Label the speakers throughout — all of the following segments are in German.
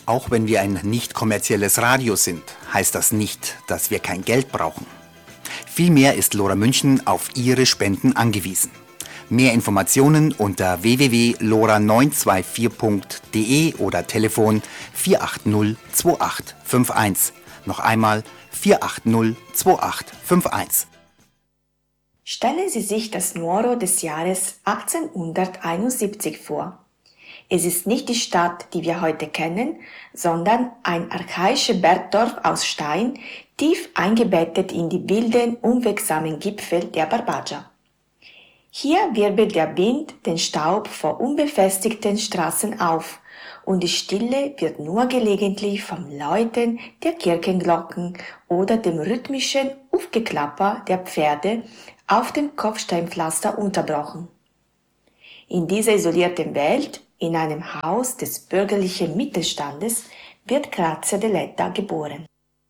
Speaker 1: Auch wenn wir ein nicht kommerzielles Radio sind, heißt das nicht, dass wir kein Geld brauchen. Vielmehr ist Lora München auf Ihre Spenden angewiesen. Mehr Informationen unter www.lora924.de oder Telefon 480 2851. Noch einmal 480 2851.
Speaker 2: Stellen Sie sich das Nuoro des Jahres 1871 vor. Es ist nicht die Stadt, die wir heute kennen, sondern ein archaisches Bergdorf aus Stein, tief eingebettet in die wilden, unwegsamen Gipfel der Barbagia. Hier wirbelt der Wind den Staub vor unbefestigten Straßen auf und die Stille wird nur gelegentlich vom Läuten der Kirchenglocken oder dem rhythmischen Aufgeklapper der Pferde auf dem Kopfsteinpflaster unterbrochen. In dieser isolierten Welt, in einem Haus des bürgerlichen Mittelstandes, wird Grazia Deledda geboren.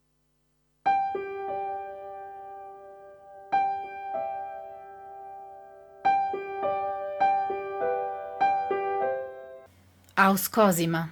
Speaker 3: Aus Cosima.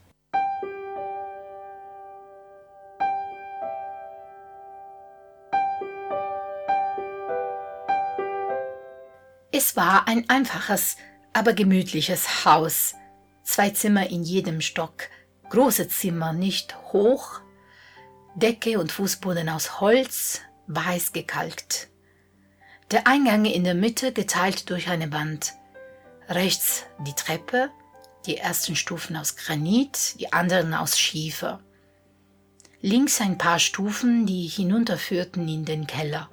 Speaker 3: Es war ein einfaches, aber gemütliches Haus. 2 Zimmer in jedem Stock, große Zimmer, nicht hoch, Decke und Fußboden aus Holz, weiß gekalkt. Der Eingang in der Mitte geteilt durch eine Wand. Rechts die Treppe, die ersten Stufen aus Granit, die anderen aus Schiefer. Links ein paar Stufen, die hinunterführten in den Keller.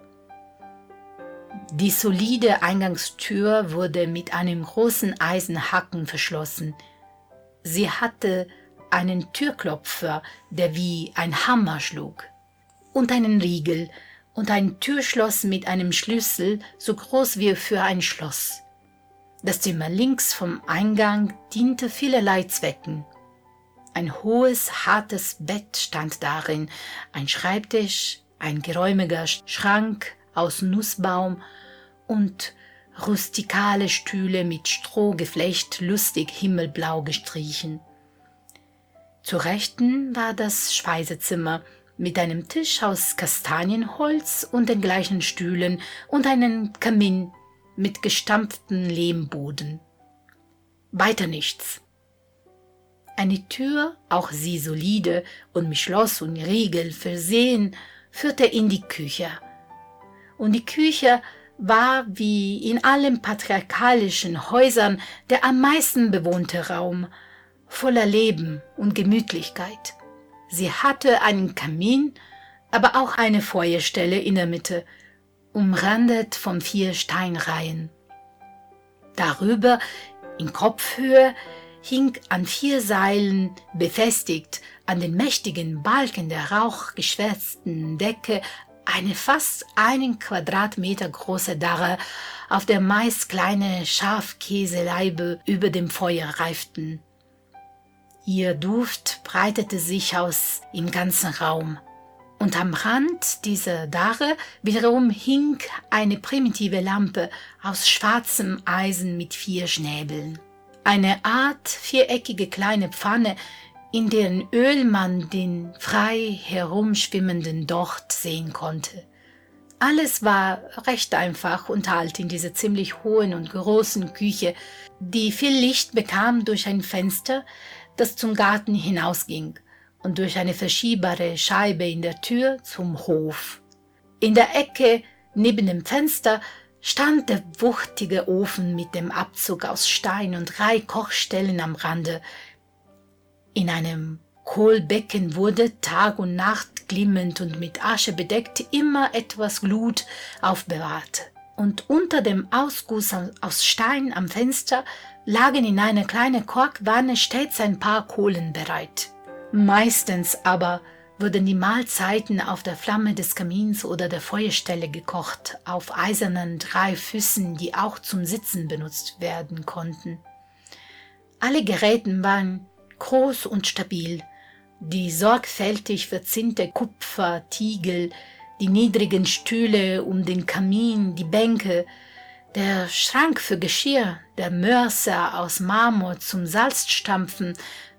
Speaker 3: Die solide Eingangstür wurde mit einem großen Eisenhaken verschlossen. Sie hatte einen Türklopfer, der wie ein Hammer schlug, und einen Riegel und ein Türschloss mit einem Schlüssel so groß wie für ein Schloss. Das Zimmer links vom Eingang diente vielerlei Zwecken. Ein hohes, hartes Bett stand darin, ein Schreibtisch, ein geräumiger Schrank aus Nussbaum und rustikale Stühle mit Strohgeflecht lustig himmelblau gestrichen. Zur Rechten war das Speisezimmer mit einem Tisch aus Kastanienholz und den gleichen Stühlen und einem Kamin mit gestampftem Lehmboden. Weiter nichts. Eine Tür, auch sie solide und mit Schloss und Riegel versehen, führte in die Küche. Und die Küche war wie in allen patriarchalischen Häusern der am meisten bewohnte Raum, voller Leben und Gemütlichkeit. Sie hatte einen Kamin, aber auch eine Feuerstelle in der Mitte, umrandet von 4 Steinreihen. Darüber, in Kopfhöhe, hing an 4 Seilen befestigt an den mächtigen Balken der rauchgeschwärzten Decke eine fast 1 Quadratmeter große Darre, auf der meist kleine Schafkäseleibe über dem Feuer reiften. Ihr Duft breitete sich aus im ganzen Raum. Und am Rand dieser Darre wiederum hing eine primitive Lampe aus schwarzem Eisen mit 4 Schnäbeln. Eine Art viereckige kleine Pfanne, in deren Öl man den frei herumschwimmenden Docht sehen konnte. Alles war recht einfach und alt in dieser ziemlich hohen und großen Küche, die viel Licht bekam durch ein Fenster, das zum Garten hinausging, und durch eine verschiebbare Scheibe in der Tür zum Hof. In der Ecke neben dem Fenster stand der wuchtige Ofen mit dem Abzug aus Stein und 3 Kochstellen am Rande. In einem Kohlbecken wurde Tag und Nacht glimmend und mit Asche bedeckt immer etwas Glut aufbewahrt. Und unter dem Ausguss aus Stein am Fenster lagen in einer kleinen Korkwanne stets ein paar Kohlen bereit. Meistens aber wurden die Mahlzeiten auf der Flamme des Kamins oder der Feuerstelle gekocht, auf eisernen 3 Füßen, die auch zum Sitzen benutzt werden konnten. Alle Geräte waren groß und stabil. Die sorgfältig verzinnte Kupfertiegel, die niedrigen Stühle um den Kamin, die Bänke, der Schrank für Geschirr, der Mörser aus Marmor zum Salzstampfen,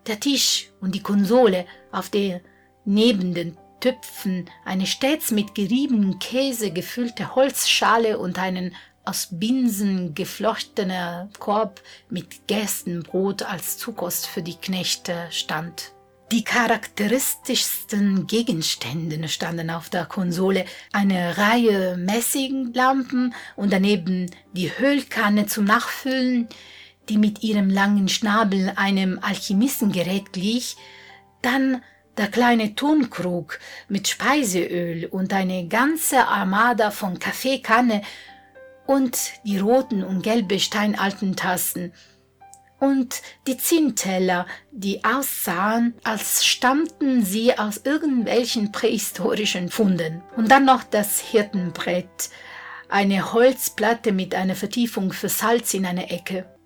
Speaker 3: Der Tisch und die Konsole, auf der neben den Töpfen eine stets mit geriebenem Käse gefüllte Holzschale und einen aus Binsen geflochtener Korb mit Gerstenbrot als Zukost für die Knechte stand. Die charakteristischsten Gegenstände standen auf der Konsole: eine Reihe Messinglampen und daneben die Ölkanne zum Nachfüllen, die mit ihrem langen Schnabel einem Alchemistengerät glich, dann der kleine Tonkrug mit Speiseöl und eine ganze Armada von Kaffeekanne und die roten und gelbe steinalten Tassen und die Zinnteller, die aussahen, als stammten sie aus irgendwelchen prähistorischen Funden. Und dann noch das Hirtenbrett, eine Holzplatte mit einer Vertiefung für Salz in einer Ecke.